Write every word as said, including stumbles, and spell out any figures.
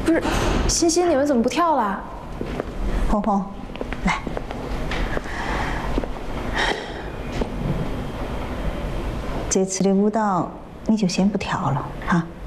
不是，欣欣，你们怎么不跳了？ 红红，来，这次的舞蹈你就先不跳了啊。